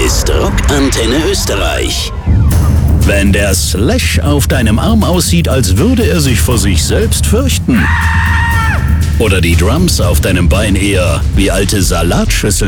ist Rockantenne Österreich. Wenn der Slash auf deinem Arm aussieht, als würde er sich vor sich selbst fürchten. Oder die Drums auf deinem Bein eher wie alte Salatschüsseln